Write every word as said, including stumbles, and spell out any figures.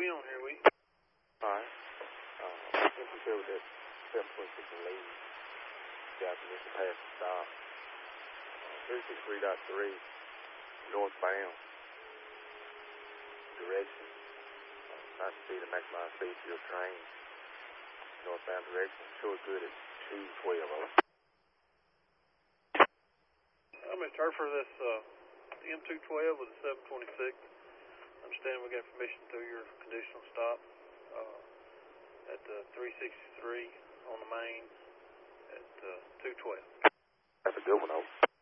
we on here, we? Alright. Uh, since we said with that seven point six and lady, got permission to pass the stop. three sixty-three point three, northbound direction. Uh, not speed to maximize speed for your train. Northbound direction. Show it good at two twelve, over. Uh, Mister Herfer, this uh, M two twelve with the seven twenty-six. Understand we got permission through your conditional stop uh, at the three sixty-three on the main at uh, two twelve. That's a good one, though.